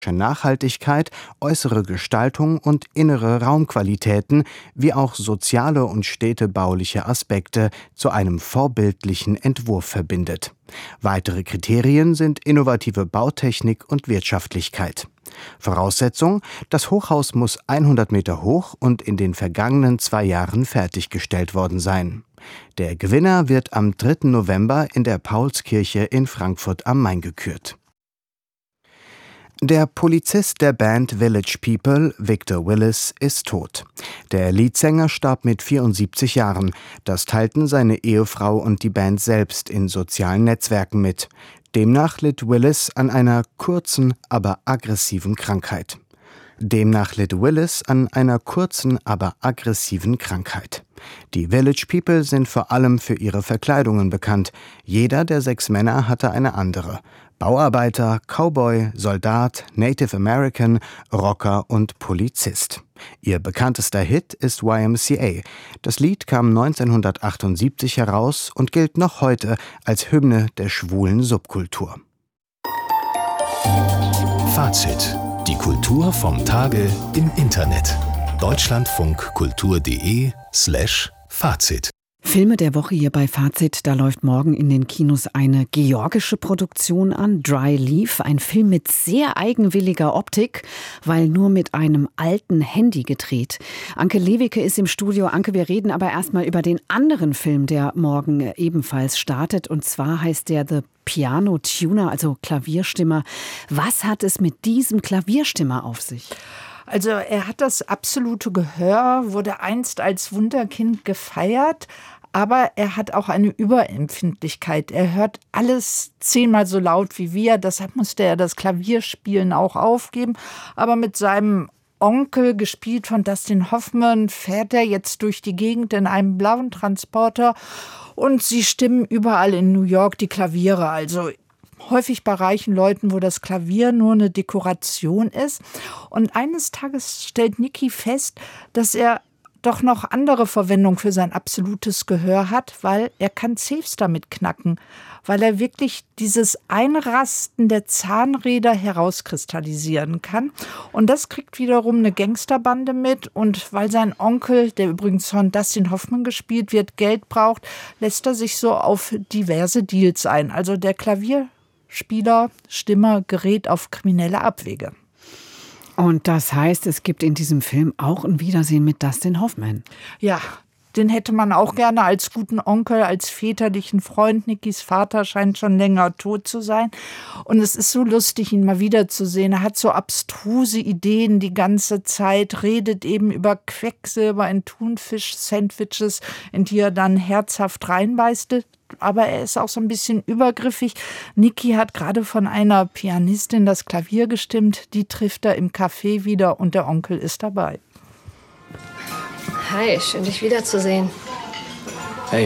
Nachhaltigkeit, äußere Gestaltung und innere Raumqualitäten wie auch soziale und städtebauliche Aspekte zu einem vorbildlichen Entwurf verbindet. Weitere Kriterien sind innovative Bautechnik und Wirtschaftlichkeit. Voraussetzung: Das Hochhaus muss 100 Meter hoch und in den vergangenen 2 Jahren fertiggestellt worden sein. Der Gewinner wird am 3. November in der Paulskirche in Frankfurt am Main gekürt. Der Polizist der Band Village People, Victor Willis, ist tot. Der Leadsänger starb mit 74 Jahren. Das teilten seine Ehefrau und die Band selbst in sozialen Netzwerken mit. Demnach litt Willis an einer kurzen, aber aggressiven Krankheit. Die Village People sind vor allem für ihre Verkleidungen bekannt. Jeder der 6 Männer hatte eine andere: Bauarbeiter, Cowboy, Soldat, Native American, Rocker und Polizist. Ihr bekanntester Hit ist YMCA. Das Lied kam 1978 heraus und gilt noch heute als Hymne der schwulen Subkultur. Fazit: Die Kultur vom Tage im Internet. deutschlandfunkkultur.de/Fazit. Filme der Woche hier bei Fazit. Da läuft morgen in den Kinos eine georgische Produktion an, Dry Leaf. Ein Film mit sehr eigenwilliger Optik, weil nur mit einem alten Handy gedreht. Anke Lewicke ist im Studio. Anke, wir reden aber erstmal über den anderen Film, der morgen ebenfalls startet. Und zwar heißt der The Piano Tuner, also Klavierstimmer. Was hat es mit diesem Klavierstimmer auf sich? Also er hat das absolute Gehör, wurde einst als Wunderkind gefeiert, aber er hat auch eine Überempfindlichkeit. Er hört alles 10-mal so laut wie wir, deshalb musste er das Klavierspielen auch aufgeben. Aber mit seinem Onkel, gespielt von Dustin Hoffman, fährt er jetzt durch die Gegend in einem blauen Transporter und sie stimmen überall in New York die Klaviere, also häufig bei reichen Leuten, wo das Klavier nur eine Dekoration ist. Und eines Tages stellt Nicky fest, dass er doch noch andere Verwendung für sein absolutes Gehör hat, weil er kann Safes damit knacken, weil er wirklich dieses Einrasten der Zahnräder herauskristallisieren kann. Und das kriegt wiederum eine Gangsterbande mit. Und weil sein Onkel, der übrigens von Dustin Hoffman gespielt wird, Geld braucht, lässt er sich so auf diverse Deals ein. Also der Stimmer gerät auf kriminelle Abwege. Und das heißt, es gibt in diesem Film auch ein Wiedersehen mit Dustin Hoffman. Ja, den hätte man auch gerne als guten Onkel, als väterlichen Freund. Nickys Vater scheint schon länger tot zu sein. Und es ist so lustig, ihn mal wiederzusehen. Er hat so abstruse Ideen die ganze Zeit, redet eben über Quecksilber in Thunfisch-Sandwiches, in die er dann herzhaft reinbeißt. Aber er ist auch so ein bisschen übergriffig. Nicky hat gerade von einer Pianistin das Klavier gestimmt. Die trifft er im Café wieder und der Onkel ist dabei. Hi, schön dich wiederzusehen. Hey.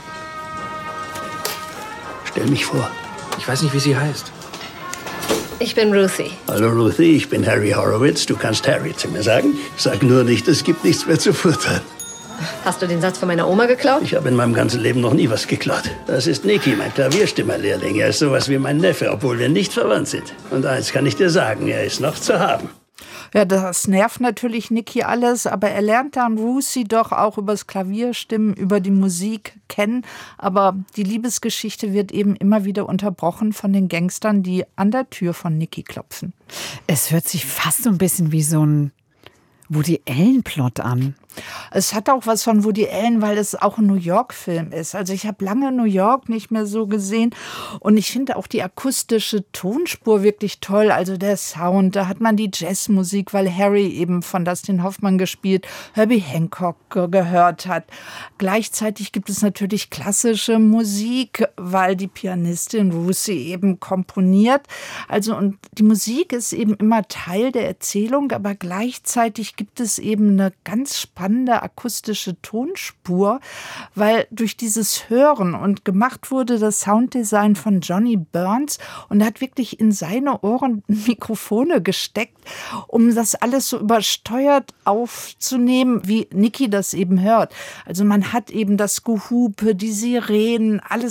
Stell mich vor. Ich weiß nicht, wie sie heißt. Ich bin Ruthie. Hallo Ruthie, ich bin Harry Horowitz. Du kannst Harry zu mir sagen. Sag nur nicht, es gibt nichts mehr zu futtern. Hast du den Satz von meiner Oma geklaut? Ich habe in meinem ganzen Leben noch nie was geklaut. Das ist Nicky, mein Klavierstimmerlehrling. Er ist sowas wie mein Neffe, obwohl wir nicht verwandt sind. Und eins kann ich dir sagen, er ist noch zu haben. Ja, das nervt natürlich Nicky alles, aber er lernt dann Ruthie doch auch übers Klavierstimmen, über die Musik kennen. Aber die Liebesgeschichte wird eben immer wieder unterbrochen von den Gangstern, die an der Tür von Nicky klopfen. Es hört sich fast so ein bisschen wie so ein Woody Allen-Plot an. Es hat auch was von Woody Allen, weil es auch ein New York-Film ist. Also ich habe lange New York nicht mehr so gesehen und ich finde auch die akustische Tonspur wirklich toll. Also der Sound, da hat man die Jazzmusik, weil Harry eben von Dustin Hoffman gespielt, Herbie Hancock gehört hat. Gleichzeitig gibt es natürlich klassische Musik, weil die Pianistin Ruthie eben komponiert. Also und die Musik ist eben immer Teil der Erzählung, aber gleichzeitig gibt es eben eine ganz spannende akustische Tonspur, weil durch dieses Hören und gemacht wurde das Sounddesign von Johnny Burns und er hat wirklich in seine Ohren Mikrofone gesteckt, um das alles so übersteuert aufzunehmen, wie Nicky das eben hört. Also man hat eben das Gehupe, die Sirenen, alles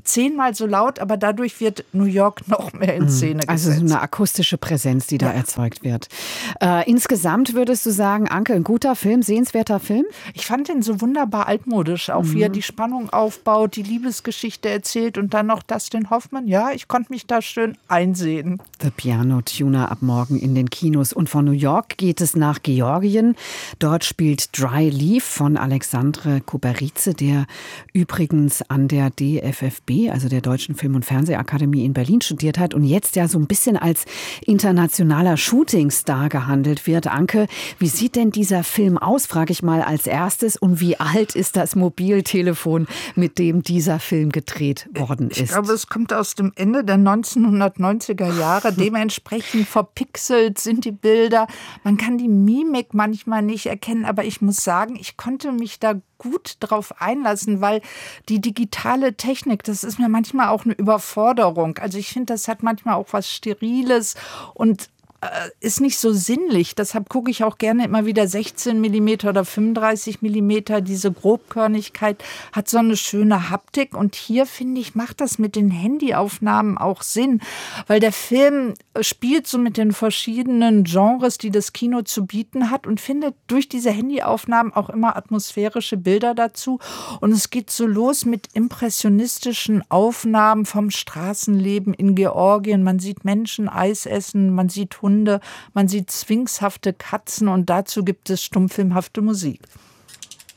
10-mal so laut, aber dadurch wird New York noch mehr in Szene gesetzt. Also so eine akustische Präsenz, die da erzeugt wird. Insgesamt würdest du sagen, Anke, ein guter Film, sehenswerter Film? Ich fand den so wunderbar altmodisch, auch wie er die Spannung aufbaut, die Liebesgeschichte erzählt und dann noch Dustin Hoffman. Ja, ich konnte mich da schön einsehen. The Piano Tuner ab morgen in den Kinos. Und von New York geht es nach Georgien. Dort spielt Dry Leaf von Alexandre Kuberice, der übrigens an der DFFB, also der Deutschen Film- und Fernsehakademie in Berlin studiert hat und jetzt ja so ein bisschen als internationaler Shootingstar gehandelt wird. Anke, wie sieht denn dieser Film aus, frage ich mal als erstes. Und wie alt ist das Mobiltelefon, mit dem dieser Film gedreht worden ist? Ich glaube, es kommt aus dem Ende der 1990er Jahre. Dementsprechend verpixelt sind die Bilder. Man kann die Mimik manchmal nicht erkennen, aber ich muss sagen, ich konnte mich da gut drauf einlassen, weil die digitale Technik, das ist mir manchmal auch eine Überforderung. Also ich finde, das hat manchmal auch was Steriles und ist nicht so sinnlich. Deshalb gucke ich auch gerne immer wieder 16 mm oder 35 mm. Diese Grobkörnigkeit hat so eine schöne Haptik. Und hier, finde ich, macht das mit den Handyaufnahmen auch Sinn, weil der Film spielt so mit den verschiedenen Genres, die das Kino zu bieten hat und findet durch diese Handyaufnahmen auch immer atmosphärische Bilder dazu. Und es geht so los mit impressionistischen Aufnahmen vom Straßenleben in Georgien. Man sieht Menschen Eis essen, man sieht Hunde, man sieht sphinxhafte Katzen und dazu gibt es stummfilmhafte Musik.